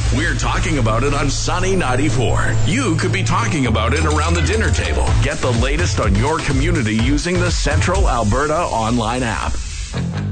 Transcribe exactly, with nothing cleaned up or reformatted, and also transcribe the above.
We're talking about it on Sunny ninety-four. You could be talking about it around the dinner table. Get the latest on your community using the Central Alberta online app.